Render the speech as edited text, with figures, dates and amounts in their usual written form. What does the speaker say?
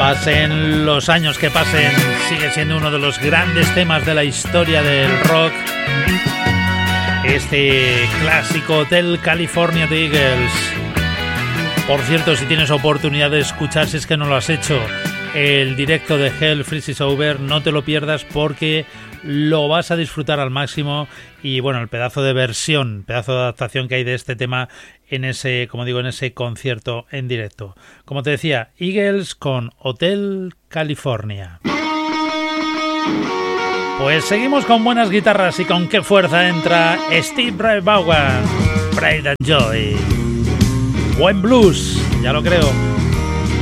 Pasen los años que pasen, sigue siendo uno de los grandes temas de la historia del rock. Este clásico Hotel California de Eagles. Por cierto, si tienes oportunidad de escuchar, si es que no lo has hecho, el directo de Hell Freezes Over, no te lo pierdas porque lo vas a disfrutar al máximo. Y bueno, el pedazo de versión, pedazo de adaptación que hay de este tema en ese, como digo, en ese concierto en directo. Como te decía, Eagles con Hotel California. Pues seguimos con buenas guitarras y con qué fuerza entra Steve Ray Vaughan, Pride and Joy. Buen blues, ya lo creo.